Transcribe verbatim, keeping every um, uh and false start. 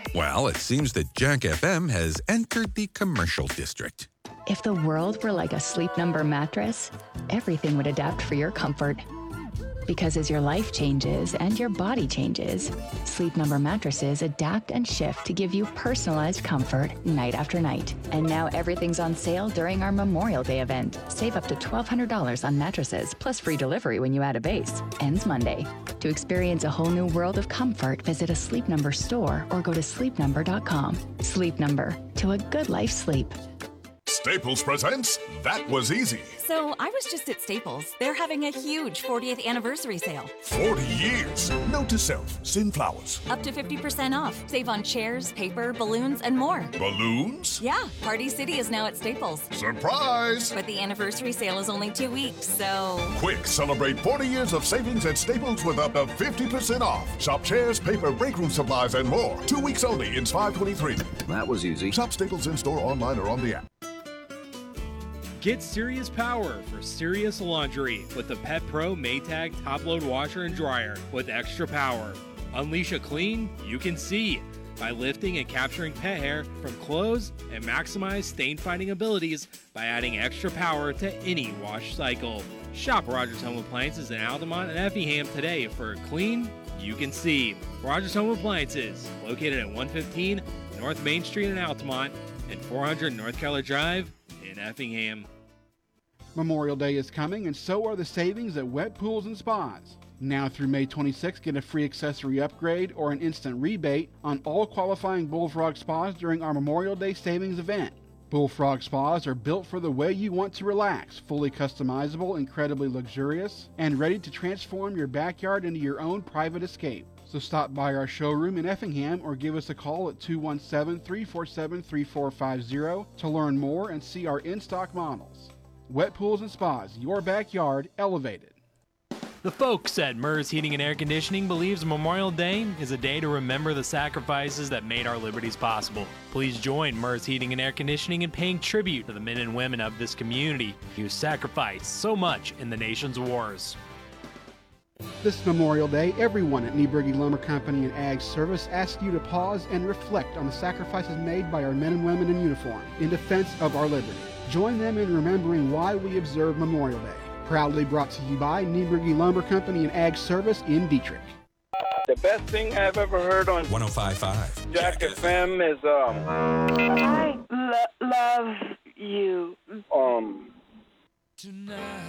Well, it seems that Jack F M has entered the commercial district. If the world were like a Sleep Number mattress, everything would adapt for your comfort. Because as your life changes and your body changes, Sleep Number mattresses adapt and shift to give you personalized comfort night after night. And now everything's on sale during our Memorial Day event. Save up to twelve hundred dollars on mattresses, plus free delivery when you add a base. Ends Monday. To experience a whole new world of comfort, visit a Sleep Number store or go to sleep number dot com. Sleep Number. To a good life sleep. Staples presents That Was Easy. So I was just at Staples. They're having a huge fortieth anniversary sale. forty years. Note to self, send flowers. Up to fifty percent off. Save on chairs, paper, balloons, and more. Balloons? Yeah, Party City is now at Staples. Surprise! But the anniversary sale is only two weeks, so... Quick, celebrate forty years of savings at Staples with up to fifty percent off. Shop chairs, paper, break room supplies, and more. Two weeks only in five twenty-three. That was easy. Shop Staples in-store, online, or on the app. Get serious power for serious laundry with the Pet Pro Maytag top-load washer and dryer with extra power. Unleash a clean you can see by lifting and capturing pet hair from clothes and maximize stain-fighting abilities by adding extra power to any wash cycle. Shop Rogers Home Appliances in Altamont and Effingham today for a clean you can see. Rogers Home Appliances, located at one fifteen North Main Street in Altamont and four hundred North Keller Drive in Effingham. Memorial Day is coming, and so are the savings at Wet Pools and Spas. Now through May twenty-sixth, get a free accessory upgrade or an instant rebate on all qualifying Bullfrog Spas during our Memorial Day savings event. Bullfrog Spas are built for the way you want to relax, fully customizable, incredibly luxurious, and ready to transform your backyard into your own private escape. So stop by our showroom in Effingham or give us a call at two one seven, three four seven, three four five zero to learn more and see our in-stock models. Wet Pools and Spas, your backyard elevated. The folks at Mers Heating and Air Conditioning believes Memorial Day is a day to remember the sacrifices that made our liberties possible. Please join Mers Heating and Air Conditioning in paying tribute to the men and women of this community who sacrificed so much in the nation's wars. This Memorial Day, everyone at Nieberge Lumber Company and Ag Service asks you to pause and reflect on the sacrifices made by our men and women in uniform in defense of our liberty. Join them in remembering why we observe Memorial Day. Proudly brought to you by Nieberge Lumber Company and Ag Service in Dietrich. The best thing I've ever heard on one oh five point five Jack F M is, um... I lo- love you. Um... Tonight.